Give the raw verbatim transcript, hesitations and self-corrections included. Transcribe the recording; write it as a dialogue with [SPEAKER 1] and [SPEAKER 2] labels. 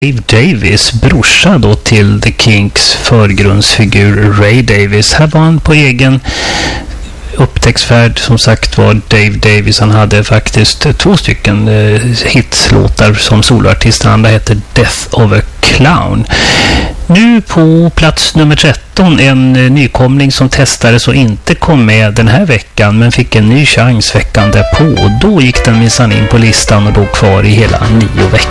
[SPEAKER 1] Dave Davis, brorsa då till The Kinks förgrundsfigur Ray Davis. Här var han på egen upptäcktsfärd, som sagt var Dave Davis. Han hade faktiskt två stycken eh, hitslåtar som soloartist. Den andra heter Death of a Clown. Nu på plats nummer tretton, en eh, nykomling som testades och inte kom med den här veckan men fick en ny chans veckan därpå. Då gick den minsann in på listan och låg kvar i hela nio veckor.